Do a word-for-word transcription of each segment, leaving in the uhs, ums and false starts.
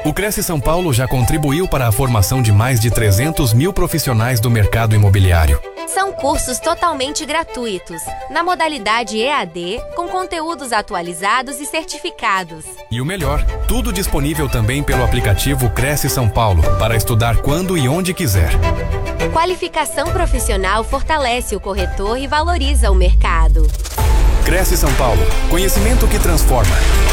O Cresce São Paulo já contribuiu para a formação de mais de trezentos mil profissionais do mercado imobiliário. São cursos totalmente gratuitos, na modalidade E A D, com conteúdos atualizados e certificados. E o melhor, tudo disponível também pelo aplicativo Cresce São Paulo, para estudar quando e onde quiser. Qualificação profissional fortalece o corretor e valoriza o mercado. Cresce São Paulo, conhecimento que transforma.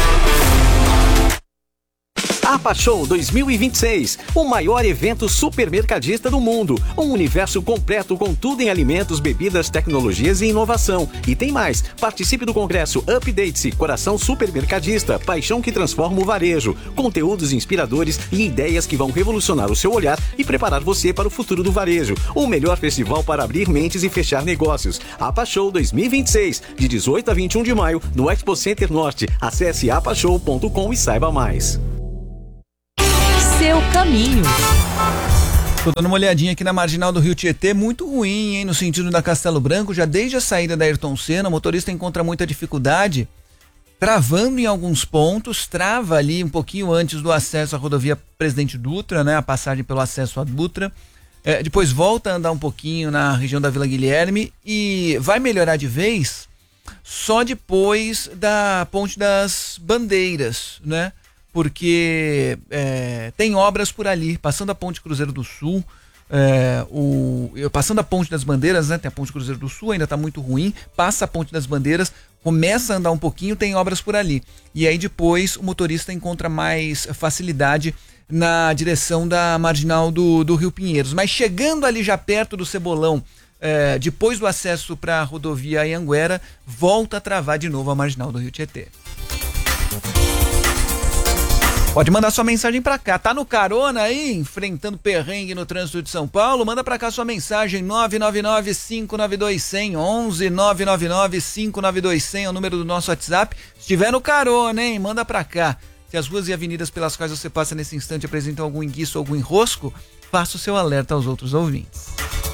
APA Show dois mil e vinte e seis, o maior evento supermercadista do mundo. Um universo completo com tudo em alimentos, bebidas, tecnologias e inovação. E tem mais, participe do congresso Update-se, Coração Supermercadista, paixão que transforma o varejo. Conteúdos inspiradores e ideias que vão revolucionar o seu olhar e preparar você para o futuro do varejo. O melhor festival para abrir mentes e fechar negócios. APA Show dois mil e vinte e seis, de dezoito a vinte e um de maio, no Expo Center Norte. Acesse apashow ponto com e saiba mais. Seu caminho. Tô dando uma olhadinha aqui na marginal do Rio Tietê, muito ruim, hein, no sentido da Castelo Branco, já desde a saída da Ayrton Senna, o motorista encontra muita dificuldade, travando em alguns pontos, trava ali um pouquinho antes do acesso à rodovia Presidente Dutra, né, a passagem pelo acesso à Dutra, é, depois volta a andar um pouquinho na região da Vila Guilherme e vai melhorar de vez só depois da Ponte das Bandeiras, né? Porque é, tem obras por ali, passando a Ponte Cruzeiro do Sul, é, o, passando a Ponte das Bandeiras, né, tem a Ponte Cruzeiro do Sul, ainda está muito ruim, passa a Ponte das Bandeiras, começa a andar um pouquinho, tem obras por ali. E aí depois o motorista encontra mais facilidade na direção da marginal do, do Rio Pinheiros. Mas chegando ali já perto do Cebolão, é, depois do acesso para a rodovia Anhanguera, volta a travar de novo a marginal do Rio Tietê. Pode mandar sua mensagem pra cá. Tá no carona aí, enfrentando perrengue no trânsito de São Paulo? Manda pra cá sua mensagem, nove nove nove, cinco nove dois, zero zero, onze nove nove nove, cinco nove dois, zero zero é o número do nosso WhatsApp. Se estiver no carona, hein, manda pra cá. Se as ruas e avenidas pelas quais você passa nesse instante apresentam algum enguiço ou algum enrosco, faça o seu alerta aos outros ouvintes.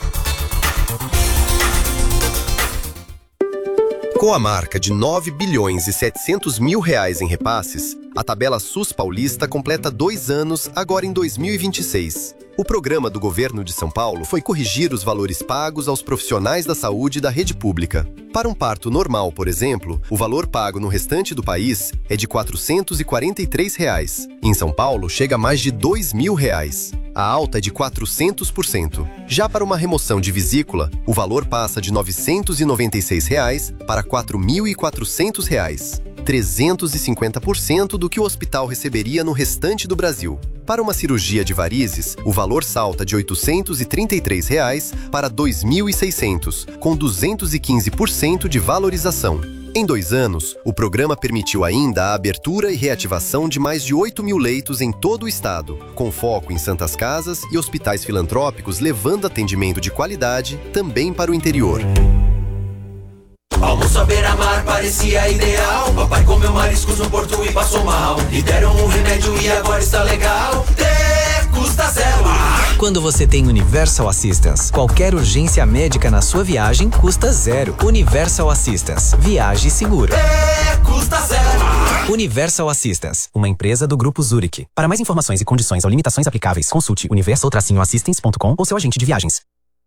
Com a marca de nove bilhões e setecentos mil reais em repasses, a tabela SUS paulista completa dois anos agora em dois mil e vinte e seis. O programa do governo de São Paulo foi corrigir os valores pagos aos profissionais da saúde da rede pública. Para um parto normal, por exemplo, o valor pago no restante do país é de quatrocentos e quarenta e três reais. Em São Paulo, chega a mais de dois mil reais. A alta é de quatrocentos por cento. Já para uma remoção de vesícula, o valor passa de novecentos e noventa e seis reais para quatro mil e quatrocentos reais. trezentos e cinquenta por cento do que o hospital receberia no restante do Brasil. Para uma cirurgia de varizes, o valor salta de oitocentos e trinta e três reais para dois mil e seiscentos, com duzentos e quinze por cento de valorização. Em dois anos, o programa permitiu ainda a abertura e reativação de mais de oito mil leitos em todo o estado, com foco em santas casas e hospitais filantrópicos, levando atendimento de qualidade também para o interior. Almoço à beira-mar parecia ideal. Papai comeu mariscos no porto e passou mal. Lhe deram um remédio e agora está legal. Ter custa zero. Quando você tem Universal Assistance, qualquer urgência médica na sua viagem custa zero. Universal Assistance. Viaje seguro. Ter custa zero. Universal Assistance, uma empresa do Grupo Zurich. Para mais informações e condições ou limitações aplicáveis, consulte universal assistance ponto com ou seu agente de viagens.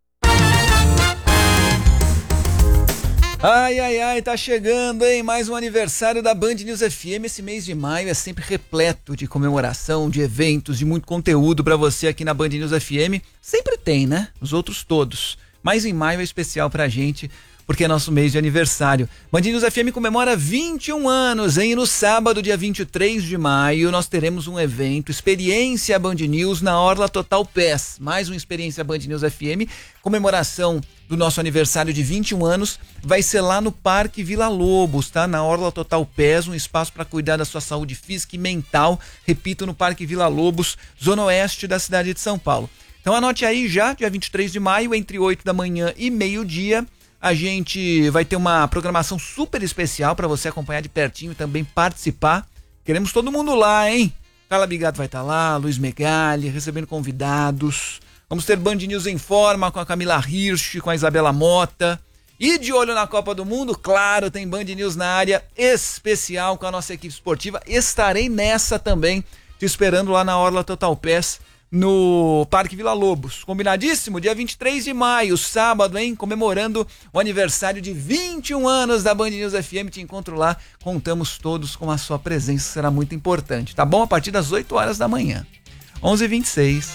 Ai, ai, ai, tá chegando, hein? Mais um aniversário da Band News F M. Esse mês de maio é sempre repleto de comemoração, de eventos, de muito conteúdo pra você aqui na Band News F M. Sempre tem, né? Os outros todos. Mas em maio é especial pra gente, porque é nosso mês de aniversário. Band News F M comemora vinte e um anos, hein? E no sábado, dia vinte e três de maio, nós teremos um evento, Experiência Band News na Orla Total Pass. Mais uma Experiência Band News F M, comemoração do nosso aniversário de vinte e um anos, vai ser lá no Parque Vila Lobos, tá? Na Orla Total Pass, um espaço para cuidar da sua saúde física e mental. Repito, no Parque Vila Lobos, zona oeste da cidade de São Paulo. Então anote aí já, dia vinte e três de maio, entre oito da manhã e meio-dia, a gente vai ter uma programação super especial para você acompanhar de pertinho e também participar. Queremos todo mundo lá, hein? Carla Bigato vai estar lá, Luiz Megali, recebendo convidados. Vamos ter Band News em Forma com a Camila Hirsch, com a Isabela Mota. E de olho na Copa do Mundo, claro, tem Band News na área especial com a nossa equipe esportiva. Estarei nessa também te esperando lá na Orla Total Pass, no Parque Vila Lobos. Combinadíssimo? Dia vinte e três de maio, sábado, hein? Comemorando o aniversário de vinte e um anos da Band News F M. Te encontro lá. Contamos todos com a sua presença, será muito importante, tá bom? A partir das oito horas da manhã. onze e vinte e seis.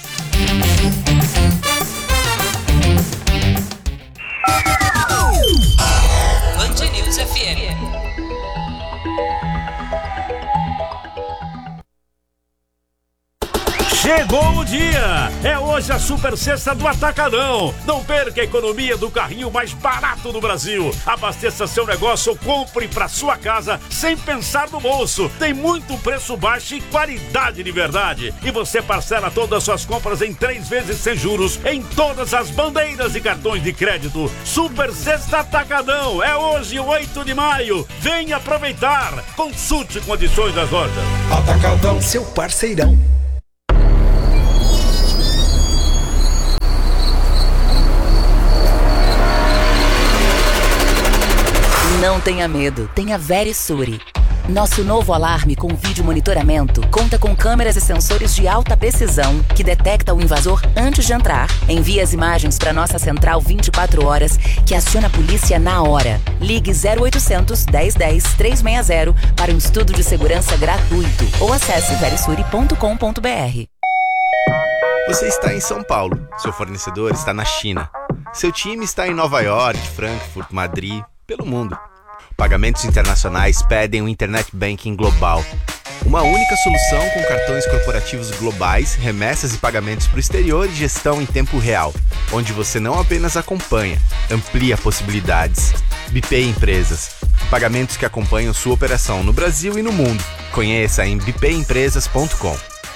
Band News F M. Chegou o dia! É hoje a super sexta do Atacadão. Não perca a economia do carrinho mais barato do Brasil. Abasteça seu negócio ou compre para sua casa sem pensar no bolso. Tem muito preço baixo e qualidade de verdade. E você parcela todas as suas compras em três vezes sem juros em todas as bandeiras e cartões de crédito. Super Sexta Atacadão. É hoje, oito de maio. Venha aproveitar. Consulte condições das lojas. Atacadão, seu parceirão. Não tenha medo, tenha Verisure. Nosso novo alarme com vídeo monitoramento conta com câmeras e sensores de alta precisão que detecta o invasor antes de entrar. Envia as imagens para nossa central vinte e quatro horas, que aciona a polícia na hora. Ligue zero oitocentos, dez dez, trezentos e sessenta para um estudo de segurança gratuito ou acesse verisure ponto com ponto b r. Você está em São Paulo, seu fornecedor está na China. Seu time está em Nova York, Frankfurt, Madrid, pelo mundo. Pagamentos internacionais pedem um Internet Banking global. Uma única solução com cartões corporativos globais, remessas e pagamentos para o exterior e gestão em tempo real, onde você não apenas acompanha, amplia possibilidades. BPay Empresas. Pagamentos que acompanham sua operação no Brasil e no mundo. Conheça em b p empresas ponto com.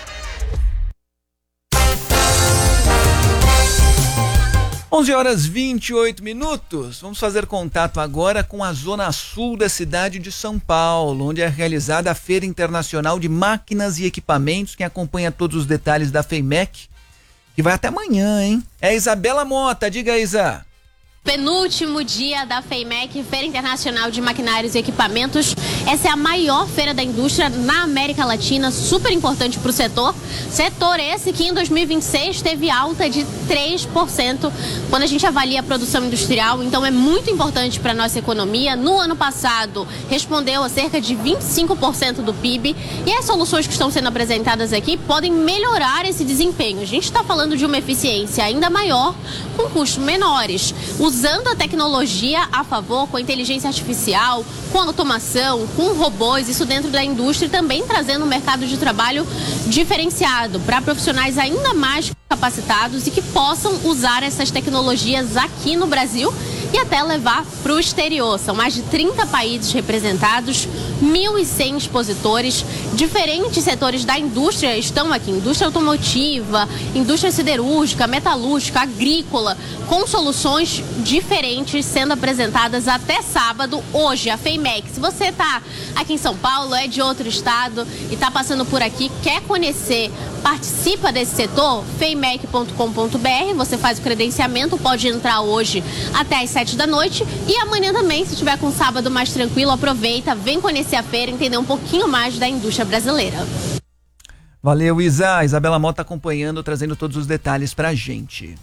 onze horas e vinte e oito minutos. Vamos fazer contato agora com a zona sul da cidade de São Paulo, onde é realizada a Feira Internacional de Máquinas e Equipamentos. Quem acompanha todos os detalhes da FEIMEC, que vai até amanhã, hein? É a Isabela Mota. Diga, Isa. Penúltimo dia da FEIMEC, Feira Internacional de Maquinários e Equipamentos. Essa é a maior feira da indústria na América Latina, super importante para o setor. Setor esse que em dois mil e vinte e seis teve alta de três por cento quando a gente avalia a produção industrial, então é muito importante para a nossa economia. No ano passado, respondeu a cerca de vinte e cinco por cento do P I B e as soluções que estão sendo apresentadas aqui podem melhorar esse desempenho. A gente está falando de uma eficiência ainda maior com custos menores, usando a tecnologia a favor, com a inteligência artificial, com a automação, com robôs, isso dentro da indústria e também trazendo um mercado de trabalho diferenciado para profissionais ainda mais capacitados e que possam usar essas tecnologias aqui no Brasil e até levar para o exterior. São mais de trinta países representados, mil e cem expositores, diferentes setores da indústria estão aqui, indústria automotiva, indústria siderúrgica, metalúrgica, agrícola, com soluções diferentes sendo apresentadas até sábado, hoje, a FEIMEC. Se você está aqui em São Paulo, é de outro estado e está passando por aqui, quer conhecer, participa desse setor, feimec ponto com ponto b r, você faz o credenciamento, pode entrar hoje até às sete da noite e amanhã também, se tiver com um sábado mais tranquilo, aproveita, vem conhecer a feira, entender um pouquinho mais da indústria brasileira. Valeu, Isa. Isabela Mota acompanhando, trazendo todos os detalhes pra gente.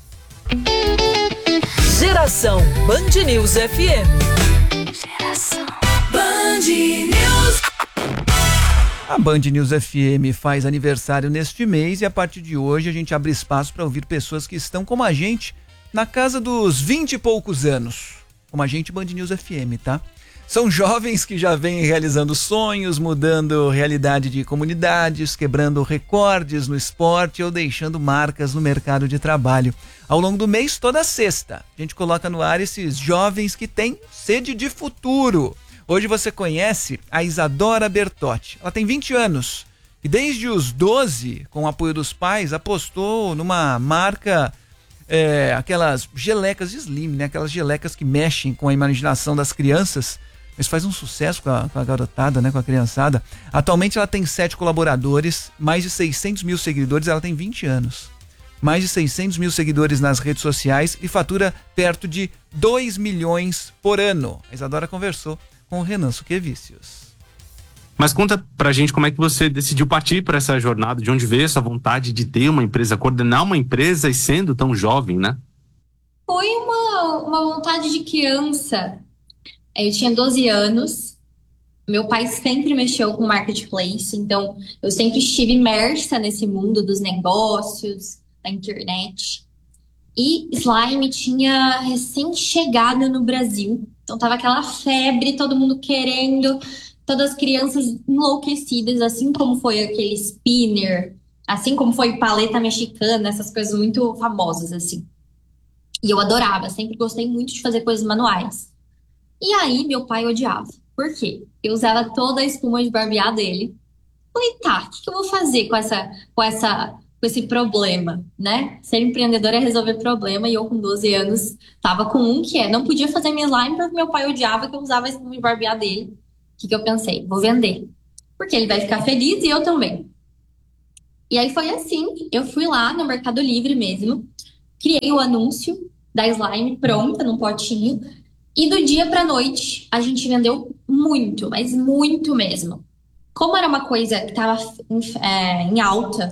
Geração Band News F M. Geração Band News. A Band News F M faz aniversário neste mês e a partir de hoje a gente abre espaço para ouvir pessoas que estão como a gente na casa dos vinte e poucos anos. Como a gente, Band News F M, tá? São jovens que já vêm realizando sonhos, mudando realidade de comunidades, quebrando recordes no esporte ou deixando marcas no mercado de trabalho. Ao longo do mês, toda sexta, a gente coloca no ar esses jovens que têm sede de futuro. Hoje você conhece a Isadora Bertotti. Ela tem vinte anos e desde os doze, com o apoio dos pais, apostou numa marca, é, aquelas gelecas de slim, né? Aquelas gelecas que mexem com a imaginação das crianças. Mas faz um sucesso com a, com a garotada, né? Com a criançada. Atualmente ela tem sete colaboradores, mais de seiscentos mil seguidores, ela tem vinte anos. Mais de seiscentos mil seguidores nas redes sociais e fatura perto de dois milhões por ano. A Isadora conversou com o Renan Suquevicius. Mas conta pra gente como é que você decidiu partir para essa jornada, de onde veio essa vontade de ter uma empresa, coordenar uma empresa e sendo tão jovem, né? Foi uma, uma vontade de criança. Eu tinha doze anos, meu pai sempre mexeu com marketplace, então eu sempre estive imersa nesse mundo dos negócios, da internet. E slime tinha recém-chegado no Brasil, então tava aquela febre, todo mundo querendo, todas as crianças enlouquecidas, assim como foi aquele spinner, assim como foi paleta mexicana, essas coisas muito famosas, assim. E eu adorava, sempre gostei muito de fazer coisas manuais. E aí, meu pai odiava. Por quê? Eu usava toda a espuma de barbear dele. Falei, tá, o que, que eu vou fazer com, essa, com, essa, com esse problema, né? Ser empreendedora é resolver problema, e eu com doze anos tava com um que é, não podia fazer minha slime porque meu pai odiava que eu usava a espuma de barbear dele. O que, que eu pensei? Vou vender. Porque ele vai ficar feliz e eu também. E aí foi assim, eu fui lá no Mercado Livre mesmo, criei o anúncio da slime pronta num potinho, e do dia pra noite a gente vendeu muito, mas muito mesmo. Como era uma coisa que tava é, em alta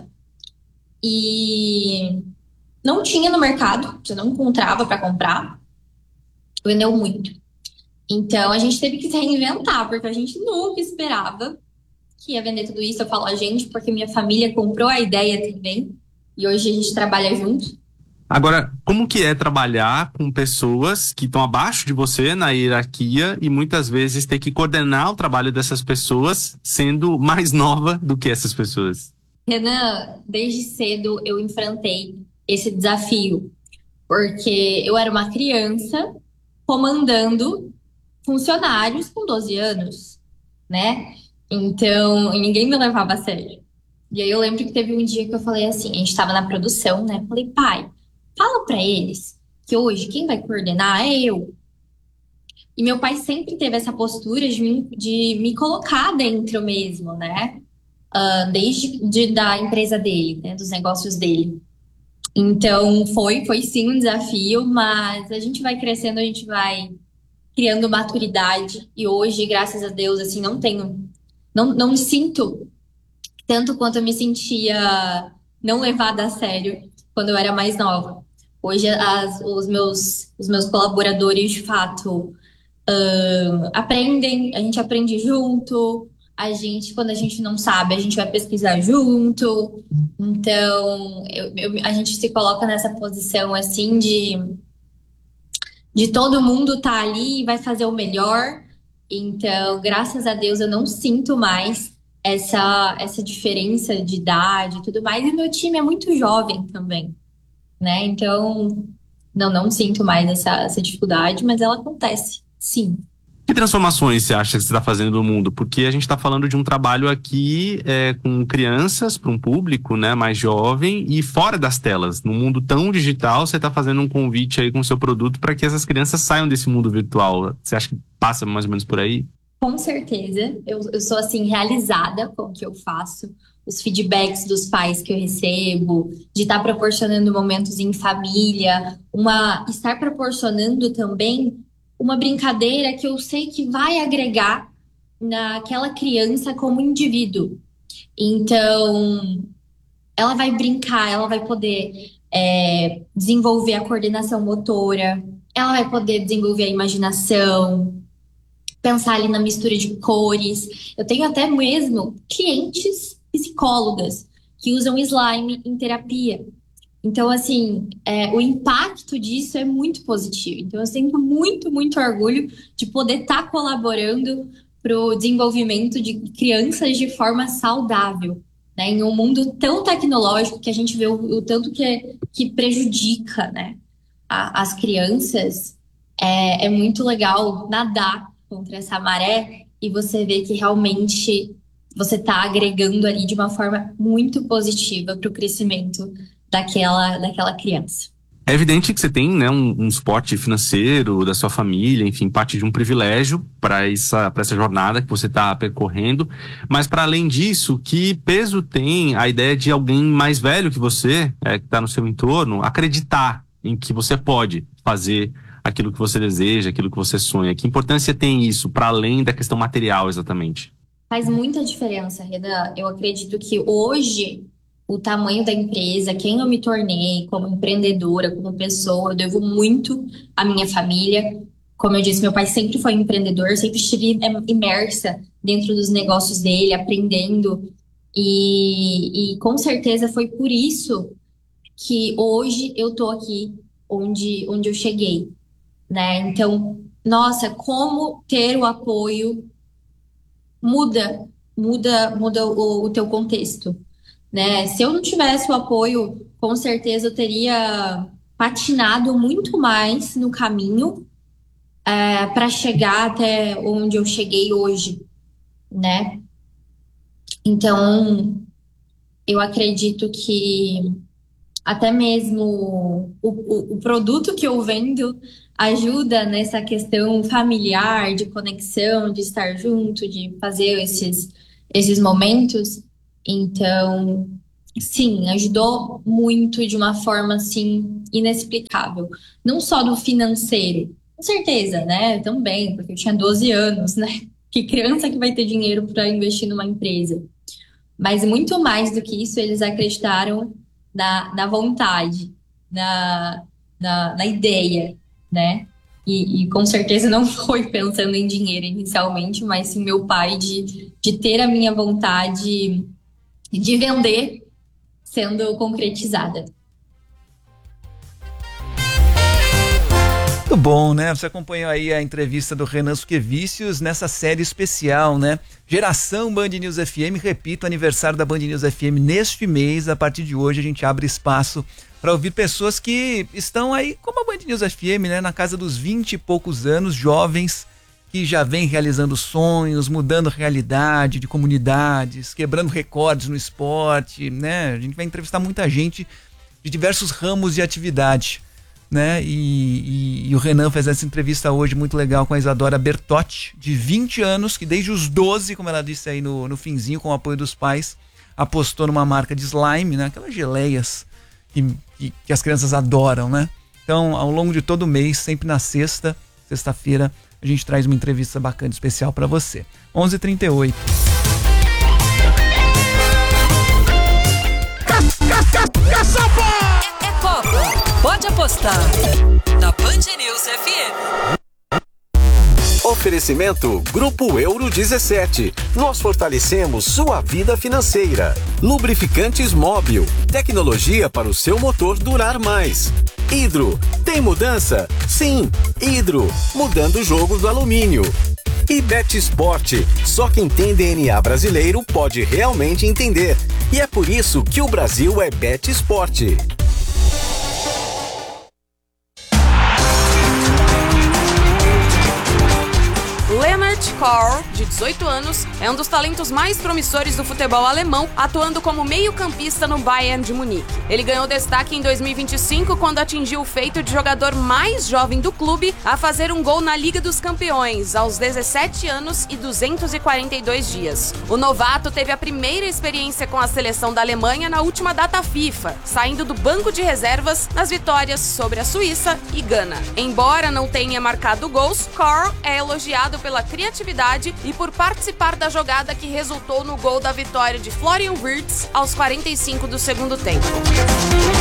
e não tinha no mercado, você não encontrava para comprar, vendeu muito. Então a gente teve que se reinventar, porque a gente nunca esperava que ia vender tudo isso. Eu falo a gente porque minha família comprou a ideia também, e hoje a gente trabalha junto. Agora, como que é trabalhar com pessoas que estão abaixo de você na hierarquia e muitas vezes ter que coordenar o trabalho dessas pessoas sendo mais nova do que essas pessoas? Renan, desde cedo eu enfrentei esse desafio, porque eu era uma criança comandando funcionários com doze anos, né? Então, ninguém me levava a sério. E aí eu lembro que teve um dia que eu falei assim, a gente estava na produção, né? Falei, pai, fala pra eles que hoje quem vai coordenar é eu. E meu pai sempre teve essa postura de me, de me colocar dentro mesmo, né? Uh, desde de, da empresa dele, né? Dos negócios dele. Então, foi, foi sim um desafio, mas a gente vai crescendo, a gente vai criando maturidade. E hoje, graças a Deus, assim, não tenho... Não, não me sinto tanto quanto eu me sentia não levada a sério quando eu era mais nova. Hoje, as, os, meus, os meus colaboradores, de fato, uh, aprendem, a gente aprende junto, a gente, quando a gente não sabe, a gente vai pesquisar junto. Então, eu, eu, a gente se coloca nessa posição, assim, de, de todo mundo tá ali e vai fazer o melhor. Então, graças a Deus, eu não sinto mais essa, essa diferença de idade e tudo mais. E meu time é muito jovem também, né? Então, não, não sinto mais essa, essa dificuldade, mas ela acontece, sim. Que transformações você acha que você está fazendo no mundo? Porque a gente está falando de um trabalho aqui é, com crianças, para um público, né, mais jovem e fora das telas. Num mundo tão digital, você está fazendo um convite aí com o seu produto para que essas crianças saiam desse mundo virtual. Você acha que passa mais ou menos por aí? Com certeza. Eu, eu sou, assim, realizada com o que eu faço. Os feedbacks dos pais que eu recebo, de estar proporcionando momentos em família, uma, estar proporcionando também uma brincadeira que eu sei que vai agregar naquela criança como indivíduo. Então, ela vai brincar, ela vai poder é, desenvolver a coordenação motora, ela vai poder desenvolver a imaginação, pensar ali na mistura de cores. Eu tenho até mesmo clientes psicólogas que usam slime em terapia. Então, assim, é, o impacto disso é muito positivo. Então, eu sinto muito, muito orgulho de poder estar tá colaborando para o desenvolvimento de crianças de forma saudável, né? Em um mundo tão tecnológico que a gente vê o, o tanto que, que prejudica, né, a, as crianças. É, é muito legal nadar contra essa maré e você vê que realmente você está agregando ali de uma forma muito positiva para o crescimento daquela, daquela criança. É evidente que você tem, né, um, um suporte financeiro da sua família, enfim, parte de um privilégio para essa, para essa jornada que você está percorrendo, mas para além disso, que peso tem a ideia de alguém mais velho que você, é, que está no seu entorno, acreditar em que você pode fazer aquilo que você deseja, aquilo que você sonha? Que importância tem isso para além da questão material, exatamente? Faz muita diferença, Renan. Eu acredito que hoje o tamanho da empresa, quem eu me tornei como empreendedora, como pessoa, eu devo muito à minha família. Como eu disse, meu pai sempre foi empreendedor, sempre estive imersa dentro dos negócios dele, aprendendo. E, e com certeza foi por isso que hoje eu tô aqui onde, onde eu cheguei, né? Então, nossa, como ter o apoio muda, muda, muda o, o teu contexto, né? Se eu não tivesse o apoio, com certeza eu teria patinado muito mais no caminho é, para chegar até onde eu cheguei hoje, né? Então, eu acredito que até mesmo o, o, o produto que eu vendo ajuda nessa questão familiar, de conexão, de estar junto, de fazer esses, esses momentos. Então, sim, ajudou muito de uma forma, assim, inexplicável. Não só do financeiro, com certeza, né? Também, porque eu tinha doze anos, né? Que criança que vai ter dinheiro para investir numa empresa? Mas muito mais do que isso, eles acreditaram na, na vontade, na, na, na ideia, né? E, e com certeza não foi pensando em dinheiro inicialmente, mas sim meu pai de, de ter a minha vontade de vender sendo concretizada. Muito bom, né? Você acompanhou aí a entrevista do Renan Suquevicius nessa série especial, né? Geração Band News F M, repito, aniversário da Band News F M neste mês. A partir de hoje a gente abre espaço para ouvir pessoas que estão aí, como a Band News F M, né? Na casa dos vinte e poucos anos, jovens que já vêm realizando sonhos, mudando realidade de comunidades, quebrando recordes no esporte, né? A gente vai entrevistar muita gente de diversos ramos de atividade, né? E, e, e o Renan fez essa entrevista hoje muito legal com a Isadora Bertotti, de vinte anos, que desde os doze, como ela disse aí no, no finzinho, com o apoio dos pais, apostou numa marca de slime, né? Aquelas geleias que, que, que as crianças adoram, né? Então, ao longo de todo o mês, sempre na sexta, sexta-feira, a gente traz uma entrevista bacana, especial para você. onze e trinta e oito. É Copa. Pode apostar. Na Band News F M. Oferecimento Grupo Euro dezessete. Nós fortalecemos sua vida financeira. Lubrificantes Móbil. Tecnologia para o seu motor durar mais. Hidro. Tem mudança? Sim. Hidro. Mudando o jogo do alumínio. E Bet Sport. Só quem tem D N A brasileiro pode realmente entender. E é por isso que o Brasil é Bet Sport. Leonard Kohr, de dezoito anos, é um dos talentos mais promissores do futebol alemão, atuando como meio-campista no Bayern de Munique. Ele ganhou destaque em dois mil e vinte e cinco quando atingiu o feito de jogador mais jovem do clube a fazer um gol na Liga dos Campeões, aos dezessete anos e duzentos e quarenta e dois dias. O novato teve a primeira experiência com a seleção da Alemanha na última data FIFA, saindo do banco de reservas nas vitórias sobre a Suíça e Gana. Embora não tenha marcado gols, Kohr é elogiado pela criatividade e por participar da jogada que resultou no gol da vitória de Florian Wirtz aos quarenta e cinco do segundo tempo.